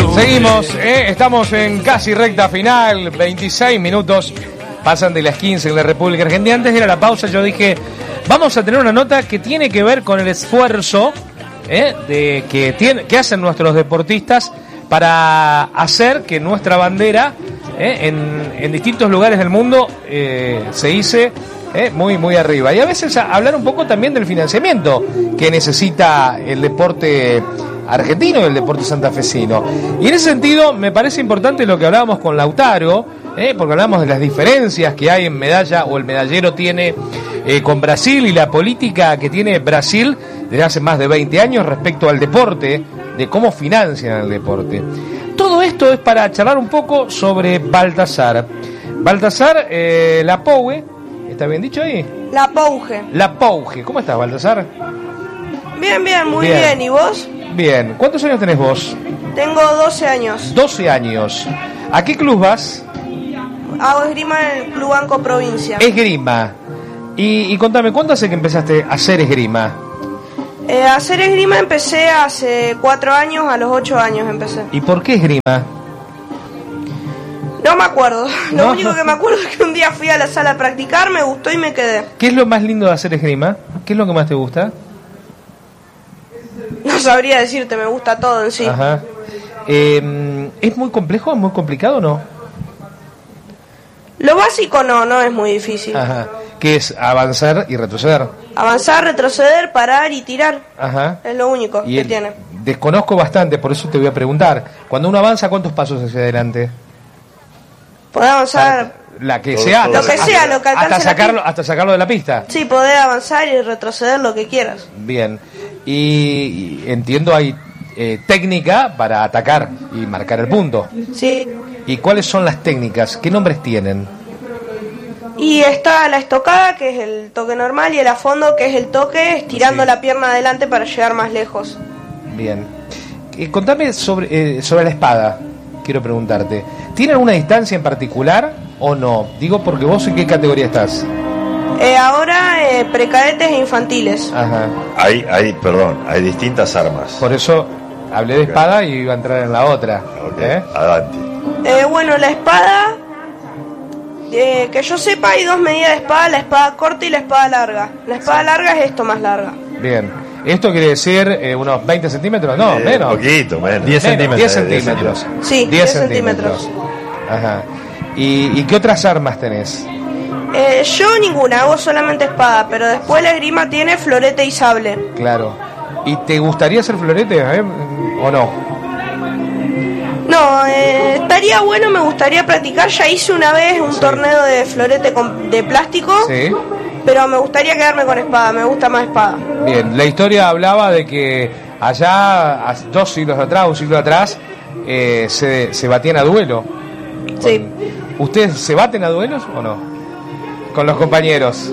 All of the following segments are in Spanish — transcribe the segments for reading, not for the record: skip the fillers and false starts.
Seguimos, estamos en casi recta final, 26 minutos, pasan de las 15 en la República Argentina. Antes de ir a la pausa yo dije, vamos a tener una nota que tiene que ver con el esfuerzo que hacen nuestros deportistas para hacer que nuestra bandera en distintos lugares del mundo se hice muy, muy arriba. Y a veces hablar un poco también del financiamiento que necesita el deporte argentino y el deporte santafesino. Y en ese sentido me parece importante lo que hablábamos con Lautaro, porque hablamos de las diferencias que hay en medalla, o el medallero tiene con Brasil, y la política que tiene Brasil desde hace más de 20 años respecto al deporte, de cómo financian el deporte. Todo esto es para charlar un poco sobre Baltasar. Baltasar Lapouge, ¿está bien dicho ahí? Lapouge. ¿Cómo estás, Baltasar? Bien, muy bien. ¿Y vos? Bien. ¿Cuántos años tenés vos? Tengo 12 años. 12 años. ¿A qué club vas? Hago esgrima en el Club Banco Provincia. Esgrima. Y contame, ¿cuándo hace que empezaste a hacer esgrima? A hacer esgrima empecé hace 4 años, a los 8 años empecé. ¿Y por qué esgrima? No me acuerdo. Lo único que me acuerdo es que un día fui a la sala a practicar, me gustó y me quedé. ¿Qué es lo más lindo de hacer esgrima? ¿Qué es lo que más te gusta? No sabría decirte, me gusta todo en sí. Ajá. ¿Es muy complejo? ¿Es muy complicado o no? Lo básico no es muy difícil. Ajá. ¿Qué es avanzar y retroceder? Avanzar, retroceder, parar y tirar. Ajá. Es lo único que tiene. Desconozco bastante, por eso te voy a preguntar. Cuando uno avanza, ¿cuántos pasos hacia adelante? Podés avanzar la que sea, lo que sea, lo que alcance hasta sacarlo de la pista. Sí, podés avanzar y retroceder lo que quieras. Bien. Y entiendo hay técnica para atacar y marcar el punto. Sí. ¿Y cuáles son las técnicas? ¿Qué nombres tienen? Y está la estocada, que es el toque normal, y el a fondo, que es el toque estirando la pierna adelante para llegar más lejos. Bien. Contame sobre la espada, quiero preguntarte. ¿Tiene alguna distancia en particular o no? Digo porque vos en qué categoría estás. Ahora precadetes e infantiles. Ajá. Hay distintas armas. Por eso hablé de espada y iba a entrar en la otra. Okay. Adelante. Bueno, la espada, que yo sepa, hay 2 medidas de espada: la espada corta y la espada larga. La espada larga es esto más larga. Bien. ¿Esto quiere decir unos 20 centímetros? No, menos. Poquito, menos. 10 centímetros. 10 centímetros. Sí, 10 centímetros. Ajá. ¿Y qué otras armas tenés? Yo ninguna, hago solamente espada, pero después la esgrima tiene florete y sable. Claro. ¿Y te gustaría hacer florete o no? No, estaría bueno, me gustaría practicar. Ya hice una vez un torneo de florete de plástico. Sí. Pero me gustaría quedarme con espada, me gusta más espada. Bien, la historia hablaba de que allá, 2 siglos atrás, un siglo atrás, se batían a duelo. Sí. ¿Ustedes se baten a duelos o no? Con los compañeros.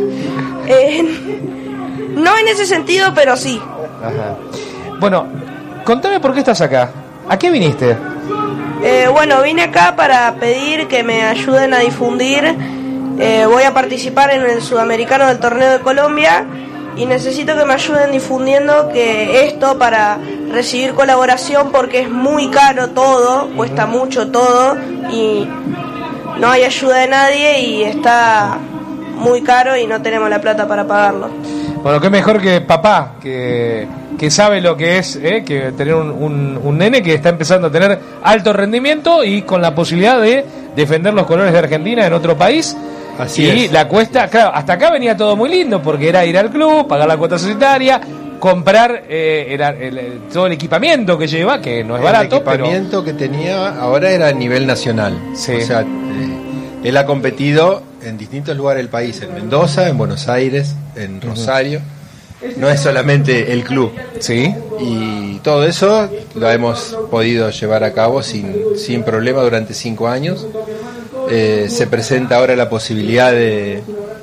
No en ese sentido, pero sí. Ajá. Bueno, contame por qué estás acá. ¿A qué viniste? Bueno, vine acá para pedir que me ayuden a difundir. Voy a participar en el Sudamericano del Torneo de Colombia y necesito que me ayuden difundiendo que esto, para recibir colaboración, porque es muy caro todo, cuesta mucho todo y no hay ayuda de nadie y está muy caro y no tenemos la plata para pagarlo. Bueno, qué mejor que papá, que sabe lo que es que tener un nene que está empezando a tener alto rendimiento y con la posibilidad de defender los colores de Argentina en otro país. Así es. La cuesta, claro, hasta acá venía todo muy lindo porque era ir al club, pagar la cuota societaria, comprar todo el equipamiento que lleva, que no es barato. El equipamiento que tenía ahora era a nivel nacional. Sí. O sea, él ha competido en distintos lugares del país, en Mendoza, en Buenos Aires, en Rosario. No es solamente el club. Sí. Y todo eso lo hemos podido llevar a cabo sin problema durante 5 años. Se presenta ahora la posibilidad de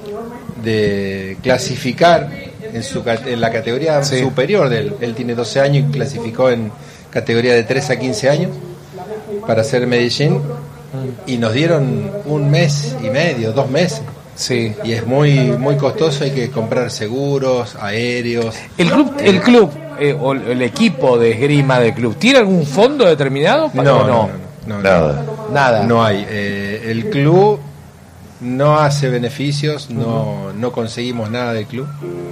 clasificar en la categoría superior de él. Él tiene 12 años y clasificó en categoría de 3 a 15 años para hacer Medellín, y nos dieron 1 mes y medio, 2 meses. Sí. Y es muy muy costoso, hay que comprar seguros, aéreos. El club o el equipo de esgrima del club tiene algún fondo determinado? Nada. No hay. El club no hace beneficios, no conseguimos nada del club.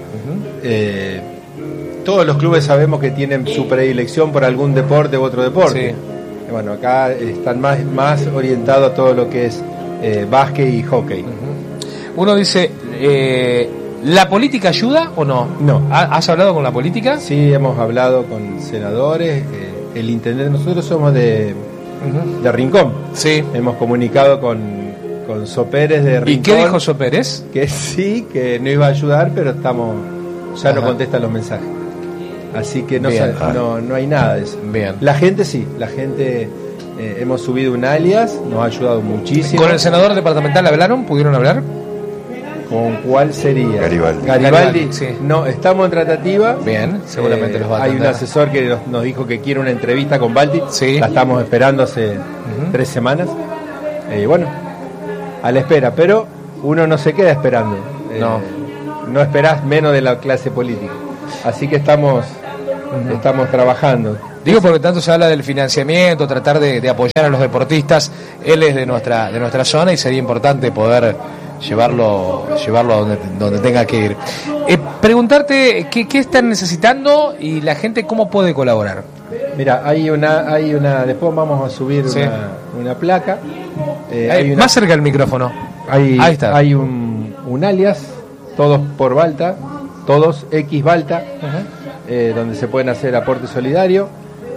Todos los clubes sabemos que tienen su predilección por algún deporte u otro deporte. Sí. Bueno, acá están más orientados a todo lo que es básquet y hockey. Uno dice, ¿la política ayuda o no? No. ¿Has hablado con la política? Sí, hemos hablado con senadores, el intendente, nosotros somos de Rincón. Sí. Hemos comunicado con Sopérez de Rincón. ¿Y qué dijo Sopérez? Que sí, que no iba a ayudar, pero ya no contestan los mensajes. Así que no hay nada de eso. Bien. La gente sí, hemos subido un alias, nos ha ayudado muchísimo. ¿Con el senador departamental hablaron? ¿Pudieron hablar? ¿Con cuál sería? Garibaldi. Sí. No, estamos en tratativa. Bien, seguramente los va a Hay atender. un asesor que nos dijo que quiere una entrevista con Baldi. Sí. La estamos esperando hace 3 semanas. Bueno, a la espera, pero uno no se queda esperando. No esperás menos de la clase política. Así que estamos trabajando. Digo porque tanto se habla del financiamiento, tratar de apoyar a los deportistas. Él es de nuestra zona y sería importante poder llevarlo a donde tenga que ir. Preguntarte qué están necesitando y la gente cómo puede colaborar. Mira, hay una después vamos a subir una placa. Más cerca del micrófono. Ahí está. Hay un alias, todos por Balta, todos X Balta, donde se pueden hacer aporte solidario.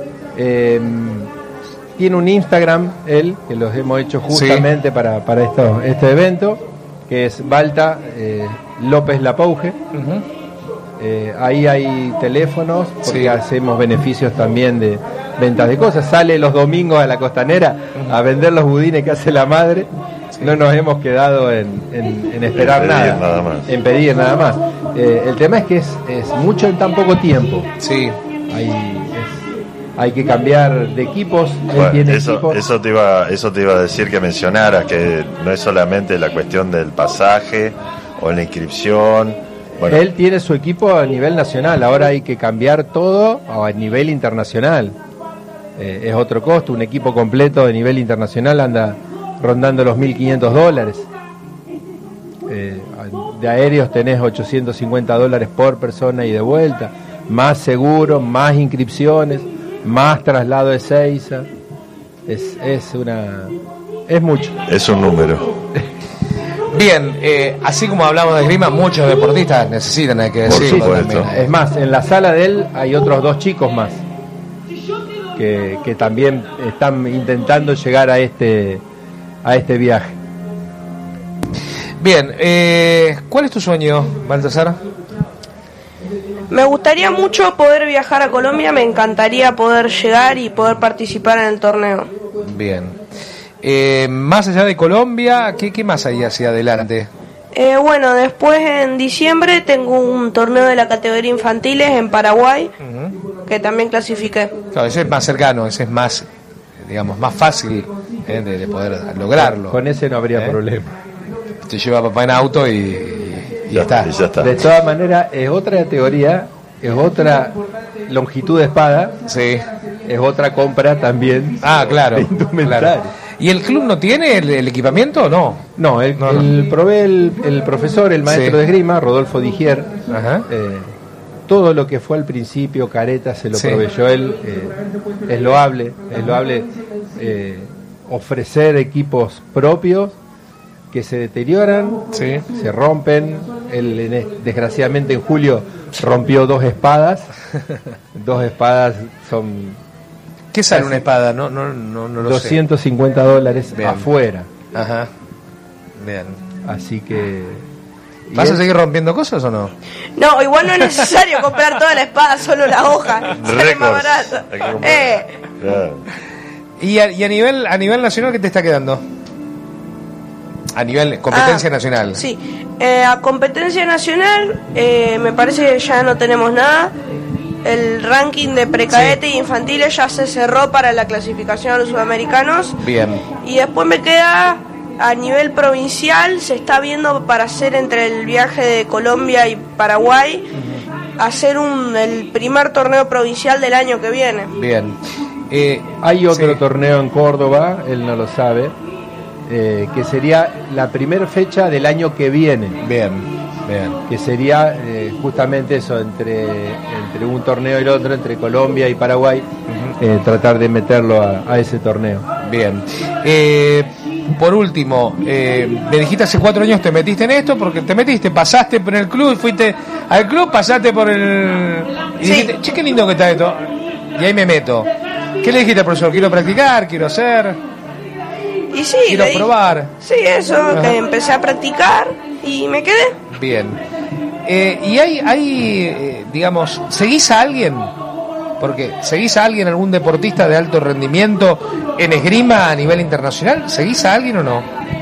Tiene un Instagram, que los hemos hecho justamente para este evento, que es Balta López Lapouge. Ahí hay teléfonos, porque hacemos beneficios también de ventas de cosas. Sale los domingos a la Costanera a vender los budines que hace la madre. No nos hemos quedado en esperar en pedir nada más. El tema es que es mucho en tan poco tiempo. Sí. Hay que cambiar de equipos. Bueno, eso te iba a decir que mencionaras, que no es solamente la cuestión del pasaje o la inscripción. Bueno. Él tiene su equipo a nivel nacional, ahora hay que cambiar todo a nivel internacional. Es otro costo, un equipo completo de nivel internacional anda rondando los $1.500. De aéreos tenés $850 por persona y de vuelta, más seguro, más inscripciones, más traslado de Seiza. Es mucho. Es un número. Bien, así como hablamos de esgrima, muchos deportistas necesitan, hay que decirlo también. Es más, en la sala de él hay otros 2 chicos más que también están intentando llegar a este viaje. Bien, ¿cuál es tu sueño, Baltasar? Me gustaría mucho poder viajar a Colombia, me encantaría poder llegar y poder participar en el torneo. Bien. Más allá de Colombia, ¿qué más hay hacia adelante? Bueno, después en diciembre tengo un torneo de la categoría infantiles en Paraguay, que también clasifiqué. Claro, ese es más cercano, ese es más, digamos, más fácil de poder lograrlo. Con ese no habría problema. Te lleva papá en auto y ya está. De todas maneras, es otra categoría, es otra longitud de espada, sí, es otra compra también. Claro, indumentaria. ¿Y el club no tiene el equipamiento o no? No, provee el profesor, el maestro de esgrima, Rodolfo Digier. Todo lo que fue al principio, careta, se lo proveyó él. Es loable ofrecer equipos propios que se deterioran, se rompen. Él, desgraciadamente en julio rompió 2 espadas. 2 espadas son... ¿Qué sale una espada? No lo sé. $250 afuera. Ajá. Bien. Así que... ¿Vas a seguir rompiendo cosas o no? No, igual no es necesario comprar toda la espada, solo la hoja. Sale más barato. Claro. ¿Y a nivel nacional qué te está quedando? A nivel competencia nacional. Sí. A competencia nacional me parece que ya no tenemos nada. El ranking de precadete y infantiles ya se cerró para la clasificación a los sudamericanos. Bien. Y después me queda a nivel provincial, se está viendo para hacer entre el viaje de Colombia y Paraguay hacer el primer torneo provincial del año que viene. Bien. Hay otro torneo en Córdoba, él no lo sabe, que sería la primera fecha del año que viene. Bien. Que sería justamente eso, entre un torneo y el otro, entre Colombia y Paraguay, tratar de meterlo a ese torneo. Bien. Por último, me dijiste hace 4 años te metiste en esto, porque pasaste por el club, fuiste al club, pasaste por el... Y dijiste, che, qué lindo que está esto. Y ahí me meto. ¿Qué le dijiste al profesor? Quiero practicar, quiero hacer... Y sí, quiero probar. Sí, eso, que empecé a practicar y me quedé. Bien. ¿Y hay digamos, seguís a alguien? Porque ¿seguís a alguien, algún deportista de alto rendimiento en esgrima a nivel internacional? ¿Seguís a alguien o no?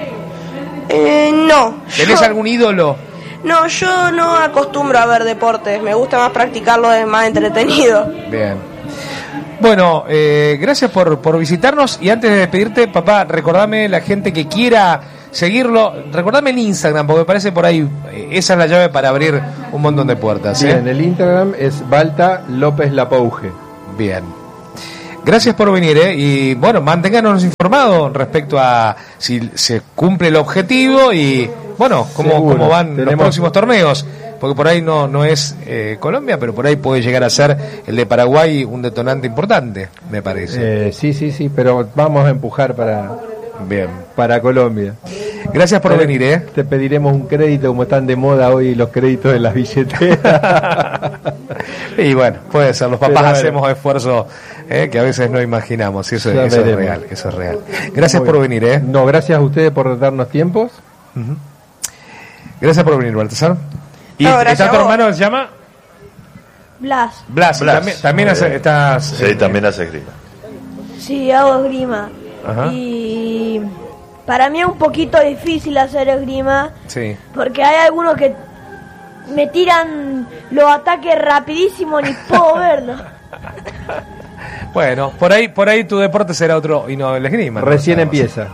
No. ¿Tenés algún ídolo? No, yo no acostumbro a ver deportes. Me gusta más practicarlo, es más entretenido. Bien. Bueno, gracias por visitarnos. Y antes de despedirte, papá, recordame la gente que quiera seguirlo. Recordame el Instagram, porque me parece por ahí esa es la llave para abrir un montón de puertas. Bien, el Instagram es Balta López Lapouge. Bien. Gracias por venir, y bueno, manténganos informados respecto a si se cumple el objetivo y bueno, cómo van los próximos torneos. Porque por ahí no es Colombia, pero por ahí puede llegar a ser el de Paraguay un detonante importante, me parece. Sí, pero vamos a empujar para Colombia. Gracias por venir. Te pediremos un crédito, como están de moda hoy los créditos de las billeteras. Y bueno, puede ser, los papás hacemos esfuerzos que a veces no imaginamos, y eso es real. Gracias por venir. No, gracias a ustedes por darnos tiempos. Gracias por venir, Baltasar. ¿Y no, está tu hermano, se llama? Blas. También estás... Sí, también hace esgrima. Sí, hago esgrima. Ajá. Y para mí es un poquito difícil hacer esgrima. Sí. Porque hay algunos que me tiran los ataques rapidísimo, ni puedo verlo. Bueno, por ahí tu deporte será otro y no el esgrima. Recién empieza.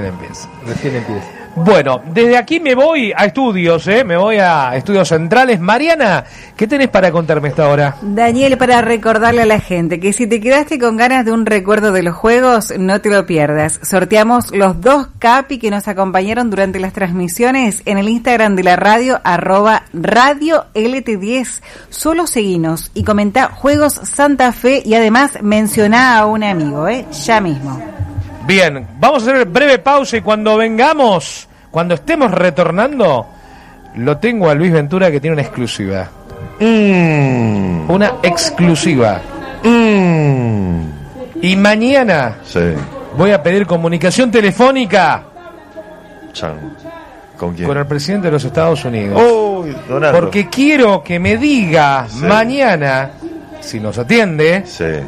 Bueno, desde aquí me voy a estudios, me voy a estudios centrales. Mariana, ¿qué tenés para contarme esta hora? Daniel, para recordarle a la gente que si te quedaste con ganas de un recuerdo de los juegos, no te lo pierdas. Sorteamos los 2 Capi que nos acompañaron durante las transmisiones en el Instagram de la radio, @Radio LT10. Solo seguinos y comentá Juegos Santa Fe y además mencioná a un amigo, ya mismo. Bien, vamos a hacer breve pausa y cuando estemos retornando, lo tengo a Luis Ventura que tiene una exclusiva. Una exclusiva. Y mañana voy a pedir comunicación telefónica ¿Con quién? Con el presidente de los Estados Unidos. Donaldo. Porque quiero que me diga mañana, si nos atiende,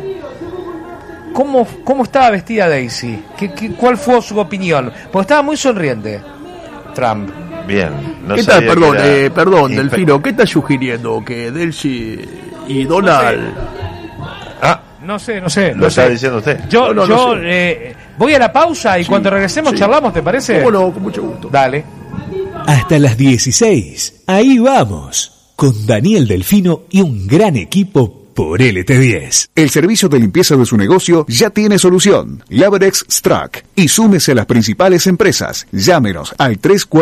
¿Cómo estaba vestida Daisy? ¿Cuál fue su opinión? Porque estaba muy sonriente Trump. Bien. ¿Qué tal? Perdón, Delfino, ¿qué estás sugiriendo? ¿Que Daisy y Donald? No sé. ¿Lo está diciendo usted? Yo voy a la pausa y cuando regresemos charlamos, ¿te parece? ¿Cómo no? Con mucho gusto. Dale. Hasta las 16. Ahí vamos. Con Daniel Delfino y un gran equipo por LT10. El servicio de limpieza de su negocio ya tiene solución. Laverex Strack. Y súmese a las principales empresas. Llámenos al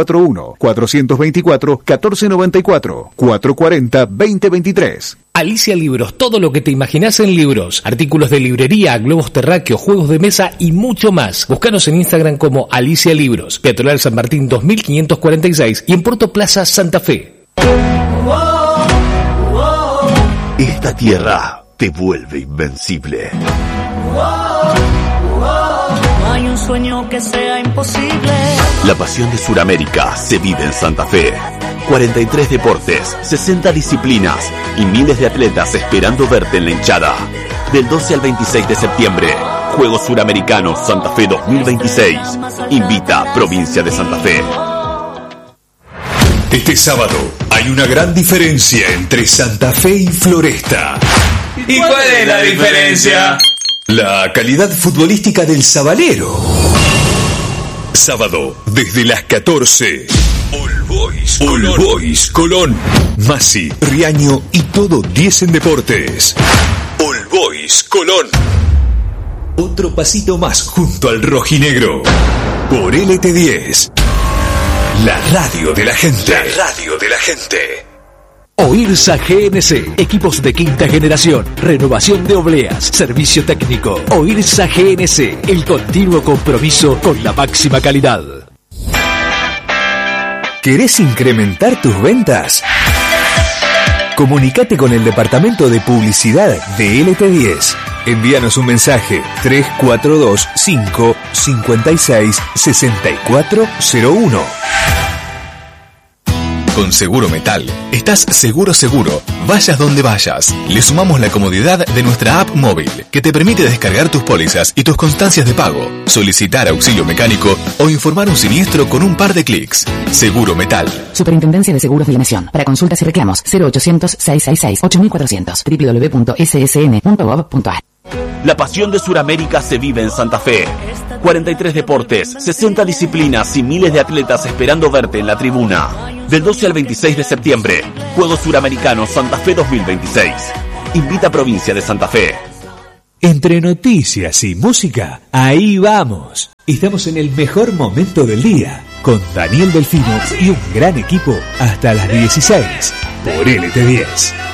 341-424-1494, 440-2023. Alicia Libros, todo lo que te imaginas en libros, artículos de librería, globos terráqueos, juegos de mesa y mucho más. Búscanos en Instagram como Alicia Libros, Peatonal San Martín 2546 y en Puerto Plaza Santa Fe. Esta tierra te vuelve invencible. No hay un sueño que sea imposible. La pasión de Sudamérica se vive en Santa Fe. 43 deportes, 60 disciplinas y miles de atletas esperando verte en la hinchada. Del 12 al 26 de septiembre, Juegos Suramericanos Santa Fe 2026. Invita Provincia de Santa Fe. Este sábado hay una gran diferencia entre Santa Fe y Floresta. ¿Y cuál es la diferencia? La calidad futbolística del Sabalero. Sábado, desde las 14. All Boys Colón. Masi, Riaño y todo 10 en deportes. All Boys Colón. Otro pasito más junto al rojinegro. Por LT10. La radio de la gente. La radio de la gente. OIRSA GNC, equipos de quinta generación, renovación de obleas, servicio técnico. OIRSA GNC, el continuo compromiso con la máxima calidad. ¿Querés incrementar tus ventas? Comunicate con el departamento de publicidad de LT10. Envíanos un mensaje 342 5 56 6401. Con Seguro Metal, estás seguro, vayas donde vayas. Le sumamos la comodidad de nuestra app móvil, que te permite descargar tus pólizas y tus constancias de pago, solicitar auxilio mecánico o informar un siniestro con un par de clics. Seguro Metal. Superintendencia de Seguros de la Nación. Para consultas y reclamos, 0800-666-8400, www.ssn.gov.ar. La pasión de Suramérica se vive en Santa Fe. 43 deportes, 60 disciplinas y miles de atletas esperando verte en la tribuna. Del 12 al 26 de septiembre, Juegos Suramericanos Santa Fe 2026. Invita a Provincia de Santa Fe. Entre noticias y música, ahí vamos. Estamos en el mejor momento del día, con Daniel Delfino y un gran equipo hasta las 16 por LT10.